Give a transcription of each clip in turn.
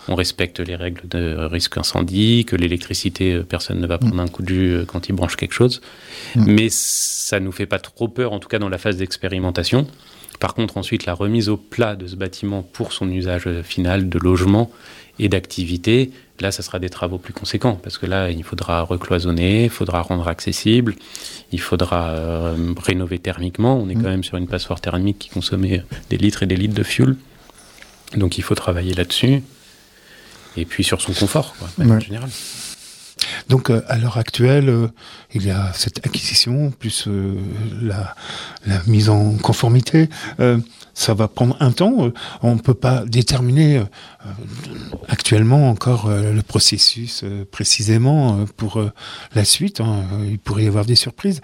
on respecte les règles de risque incendie, que l'électricité, personne ne va prendre un coup de jus quand il branche quelque chose. Mais ça ne nous fait pas trop peur, en tout cas dans la phase d'expérimentation. Par contre, ensuite, la remise au plat de ce bâtiment pour son usage final de logement et d'activité, là, ça sera des travaux plus conséquents, parce que là, il faudra recloisonner, il faudra rendre accessible, il faudra rénover thermiquement. On est quand même sur une passoire thermique qui consommait des litres et des litres de fuel. Donc, il faut travailler là-dessus. Et puis, sur son confort, quoi, en général. Donc, à l'heure actuelle, il y a cette acquisition, plus la mise en conformité. Ça va prendre un temps. On ne peut pas déterminer actuellement encore le processus précisément pour la suite. Il pourrait y avoir des surprises.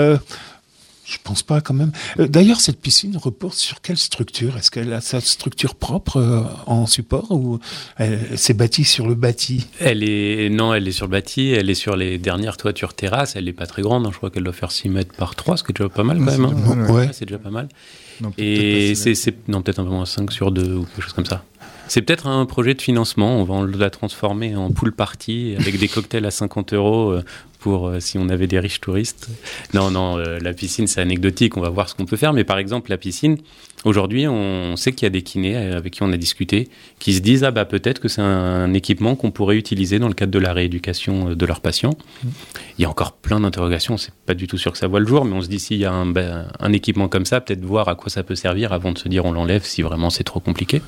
Je pense pas quand même. D'ailleurs, cette piscine repose sur quelle structure ? Est-ce qu'elle a sa structure propre en support ou elle s'est bâtie sur le bâti ? Elle est sur le bâti, elle est sur les dernières toitures terrasses, elle n'est pas très grande, je crois qu'elle doit faire 6 mètres par 3, ce qui est déjà pas mal quand même. Ouais. C'est déjà pas mal. Non, et peut-être un peu moins 5 sur 2 ou quelque chose comme ça. C'est peut-être un projet de financement, on va la transformer en pool party avec des cocktails à 50 € pour si on avait des riches touristes. Non, la piscine c'est anecdotique, on va voir ce qu'on peut faire, mais par exemple la piscine, aujourd'hui on sait qu'il y a des kinés avec qui on a discuté, qui se disent peut-être que c'est un équipement qu'on pourrait utiliser dans le cadre de la rééducation de leurs patients. Il y a encore plein d'interrogations, c'est pas du tout sûr que ça voit le jour, mais on se dit s'il y a un équipement comme ça, peut-être voir à quoi ça peut servir avant de se dire on l'enlève si vraiment c'est trop compliqué.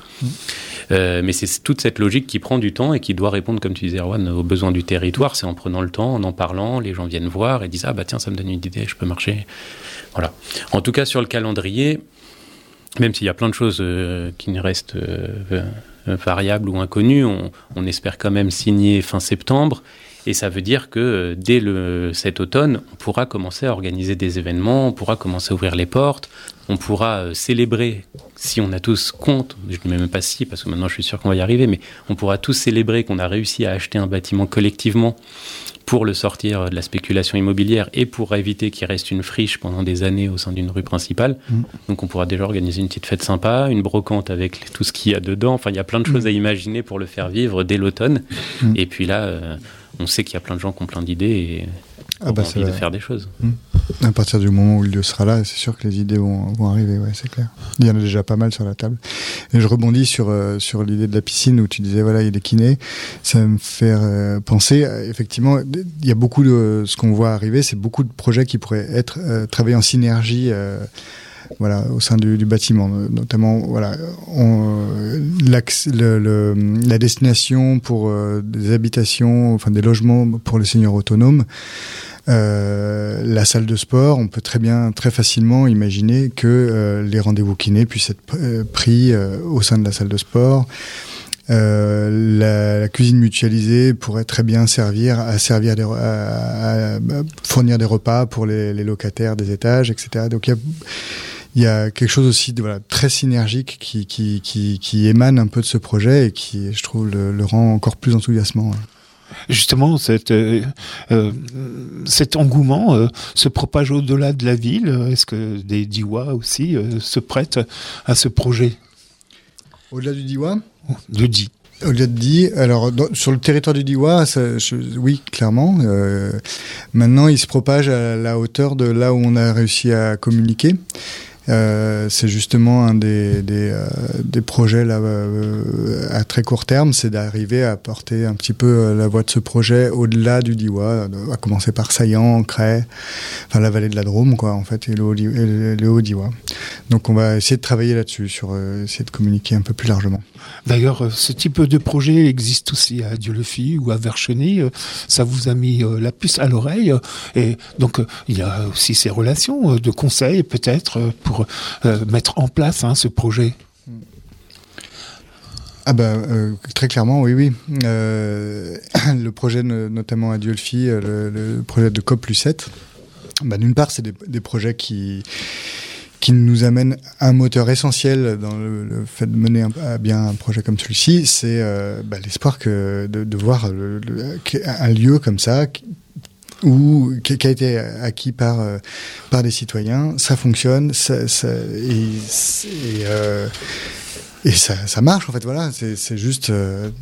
Mais c'est toute cette logique qui prend du temps et qui doit répondre, comme tu disais Erwan, aux besoins du territoire. C'est en prenant le temps, en parlant, les gens viennent voir et disent tiens, ça me donne une idée, je peux marcher. Voilà. En tout cas, sur le calendrier, même s'il y a plein de choses qui ne restent variables ou inconnues, on espère quand même signer fin septembre. Et ça veut dire que dès cet automne, on pourra commencer à organiser des événements, on pourra commencer à ouvrir les portes, on pourra célébrer, si on a tous compte, je ne mets même pas si, parce que maintenant je suis sûr qu'on va y arriver, mais on pourra tous célébrer qu'on a réussi à acheter un bâtiment collectivement pour le sortir de la spéculation immobilière et pour éviter qu'il reste une friche pendant des années au sein d'une rue principale. Donc on pourra déjà organiser une petite fête sympa, une brocante avec tout ce qu'il y a dedans. Enfin, il y a plein de choses à imaginer pour le faire vivre dès l'automne. Et puis là, on sait qu'il y a plein de gens qui ont plein d'idées et ont envie de faire des choses. À partir du moment où il sera là, c'est sûr que les idées vont arriver, c'est clair. Il y en a déjà pas mal sur la table. Et je rebondis sur l'idée de la piscine où tu disais, il y a des kinés. Ça me fait penser, effectivement, il y a beaucoup de ce qu'on voit arriver, c'est beaucoup de projets qui pourraient être travaillés en synergie au sein du bâtiment, notamment la destination pour des habitations, des logements pour les seniors autonomes. La salle de sport, on peut très facilement imaginer que les rendez-vous kinés puissent être pris au sein de la salle de sport. La cuisine mutualisée pourrait très bien servir à fournir des repas pour les locataires des étages, etc. Donc il y a quelque chose aussi de très synergique qui émane un peu de ce projet et qui, je trouve, le rend encore plus enthousiasmant. Justement, cet engouement se propage au-delà de la ville. Est-ce que des Diois aussi se prêtent à ce projet ? Au-delà du Diois ? De Die. Au-delà de Die, alors sur le territoire du Diois, oui, clairement. Maintenant, il se propage à la hauteur de là où on a réussi à communiquer. C'est justement un des projets là, à très court terme, c'est d'arriver à porter un petit peu la voix de ce projet au-delà du Diois, à commencer par Saillant, Cray, la vallée de la Drôme, en fait, et le Haut-Diois. Donc on va essayer de travailler là-dessus, essayer de communiquer un peu plus largement. D'ailleurs, ce type de projet existe aussi à Dieulefit ou à Vercheny. Ça vous a mis la puce à l'oreille. Et donc, il y a aussi ces relations de conseils, peut-être, pour mettre en place ce projet. Très clairement, oui. Le projet, notamment à Dieulefit, le projet de COP+7, d'une part, c'est des projets qui nous amène un moteur essentiel dans le fait de mener à bien un projet comme celui-ci, c'est l'espoir de voir un lieu comme ça qui a été acquis par des citoyens, ça fonctionne, et ça marche en fait. Voilà, c'est juste